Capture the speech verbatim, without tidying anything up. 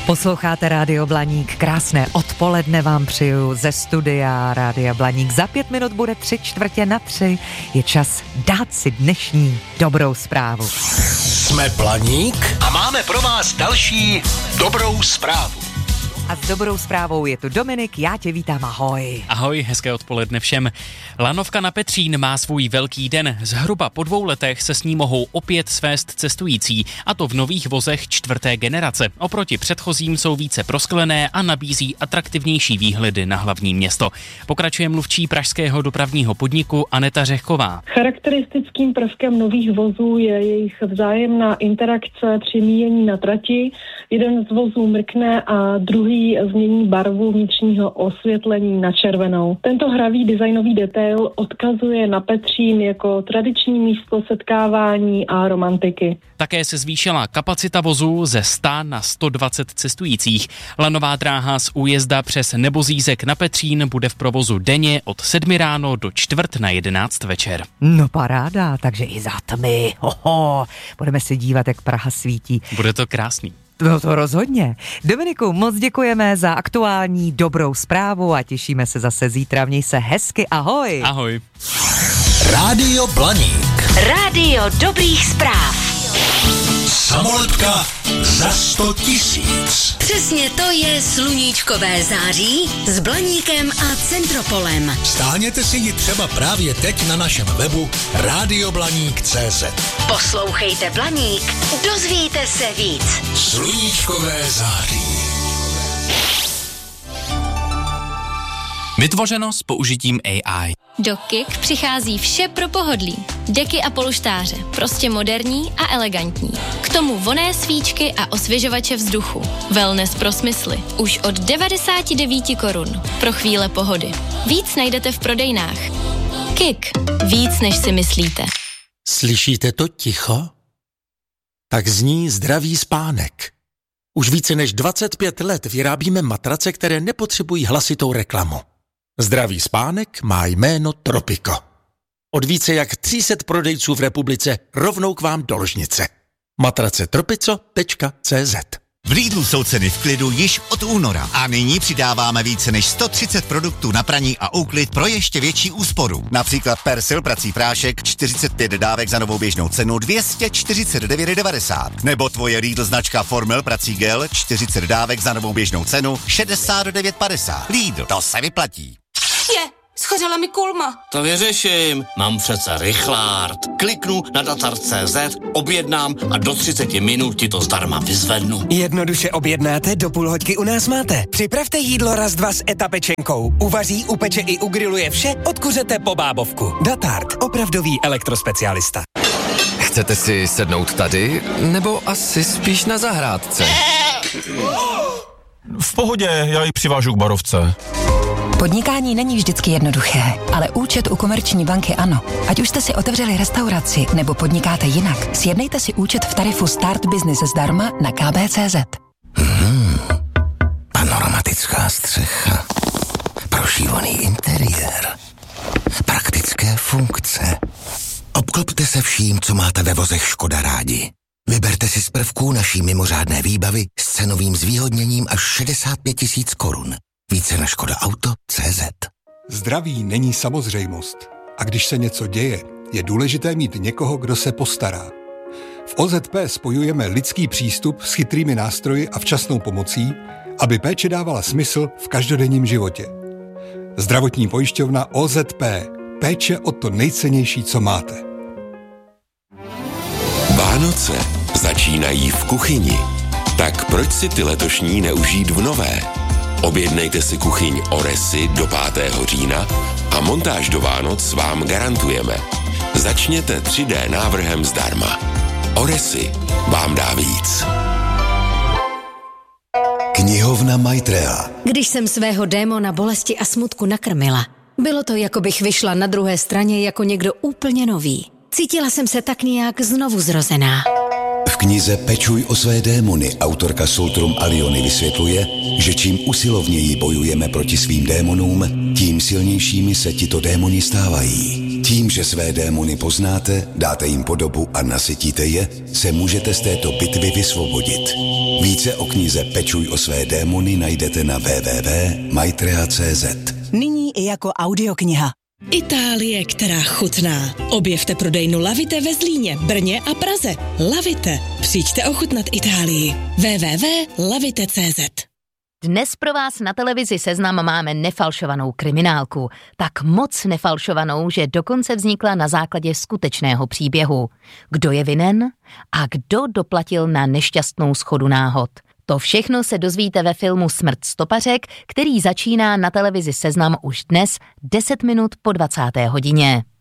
Posloucháte Rádio Blaník, krásné odpoledne vám přeju ze studia Rádia Blaník. Za pět minut bude tři čtvrtě na tři. Je čas dát si dnešní dobrou zprávu. Jsme Blaník a máme pro vás další dobrou zprávu. A s dobrou zprávou je tu Dominik, já tě vítám, ahoj. Ahoj, hezké odpoledne všem. Lanovka na Petřín má svůj velký den. Zhruba po dvou letech se s ní mohou opět svést cestující, a to v nových vozech čtvrté generace. Oproti předchozím jsou více prosklené a nabízí atraktivnější výhledy na hlavní město. Pokračuje mluvčí pražského dopravního podniku Aneta Řehková. Charakteristickým prvkem nových vozů je jejich vzájemná interakce při míjení na trati. Jeden z vozů mrkne a druhý změní barvu vnitřního osvětlení na červenou. Tento hravý designový detail odkazuje na Petřín jako tradiční místo setkávání a romantiky. Také se zvýšila kapacita vozů ze sto na sto dvacet cestujících. Lanová dráha z újezda přes Nebozízek na Petřín bude v provozu denně od sedmi ráno do čtvrt na jedenáct večer. No paráda, takže i za tmy. Hoho, budeme se dívat, jak Praha svítí. Bude to krásný. No to rozhodně. Dominiku, moc děkujeme za aktuální dobrou zprávu a těšíme se zase zítra. Měj se hezky, ahoj. Ahoj. Rádio Blaník. Rádio dobrých zpráv. Samolepka za sto tisíc. Přesně to je sluníčkové září s Blaníkem a Centropolem. Stáhněte si ji třeba právě teď na našem webu radioblaník tečka cé zet. Poslouchejte Blaník, dozvíte se víc. Sluníčkové září. Vytvořeno s použitím A I. Do Kik přichází vše pro pohodlí. Deky a polštáře, prostě moderní a elegantní. K tomu vonné svíčky a osvěžovače vzduchu. Wellness pro smysly. Už od devadesát devět korun. Pro chvíle pohody. Víc najdete v prodejnách. Kik. Víc, než si myslíte. Slyšíte to ticho? Tak zní zdravý spánek. Už více než dvacet pět let vyrábíme matrace, které nepotřebují hlasitou reklamu. Zdravý spánek má jméno Tropico. Od více jak tři sta prodejců v republice rovnou k vám do ložnice. matrace tropico tečka cé zet. V Lidlu jsou ceny v klidu již od února a nyní přidáváme více než sto třicet produktů na praní a úklid pro ještě větší úsporu. Například Persil prací prášek čtyřicet pět dávek za novou běžnou cenu dvě stě čtyřicet devět devadesát. Nebo tvoje Lidl značka Formel prací gel čtyřicet dávek za novou běžnou cenu šedesát devět padesát. Lidl, to se vyplatí. Je, schořela mi kulma. To vyřeším, mám přece rychlárt. Kliknu na datar tečka cé zet, objednám a do třicet minut ti to zdarma vyzvednu. Jednoduše objednáte, do půl hoďky u nás máte. Připravte jídlo raz dva s etapečenkou. Uvaří, upeče i ugriluje vše, odkuřete po bábovku. Datart, opravdový elektrospecialista. Chcete si sednout tady, nebo asi spíš na zahrádce? V pohodě, já ji přivážu k barovce. Podnikání není vždycky jednoduché, ale účet u Komerční banky ano. Ať už jste si otevřeli restauraci nebo podnikáte jinak, sjednejte si účet v tarifu Start Business zdarma na ká bé tečka cé zet. Hmm, panoramatická střecha, prošívaný interiér, praktické funkce. Obklopte se vším, co máte ve vozech Škoda rádi. Vyberte si z prvků naší mimořádné výbavy s cenovým zvýhodněním až šedesát pět tisíc korun. Více na škoda auto tečka cé zet. Zdraví není samozřejmost. A když se něco děje, je důležité mít někoho, kdo se postará. V ó zet pé spojujeme lidský přístup s chytrými nástroji a včasnou pomocí, aby péče dávala smysl v každodenním životě. Zdravotní pojišťovna ó zet pé. Péče o to nejcennější, co máte. Vánoce začínají v kuchyni. Tak proč si ty letošní neužít v nové? Objednejte si kuchyň Oresy do pátého října a montáž do Vánoc vám garantujeme. Začněte tři dé návrhem zdarma. Oresy vám dá víc. Knihovna Maitreya. Když jsem svého démona bolesti a smutku nakrmila, bylo to, jako bych vyšla na druhé straně jako někdo úplně nový. Cítila jsem se tak nějak znovu zrozená. V knize Pečuj o své démony autorka Sultrum Aliony vysvětluje, že čím usilovněji bojujeme proti svým démonům, tím silnějšími se tito démoni stávají. Tím, že své démony poznáte, dáte jim podobu a nasytíte je, se můžete z této bitvy vysvobodit. Více o knize Pečuj o své démony najdete na w w w tečka maitreya tečka c z. Nyní i jako audiokniha. Itálie, která chutná. Objevte prodejnu Lavite ve Zlíně, Brně a Praze. Lavite. Přijďte ochutnat Itálii. w w w tečka lavite tečka c z. Dnes pro vás na televizi Seznam máme nefalšovanou kriminálku. Tak moc nefalšovanou, že dokonce vznikla na základě skutečného příběhu. Kdo je vinen a kdo doplatil na nešťastnou shodu náhod. To všechno se dozvíte ve filmu Smrt stopařek, který začíná na televizi Seznam už dnes deset minut po dvacáté hodině.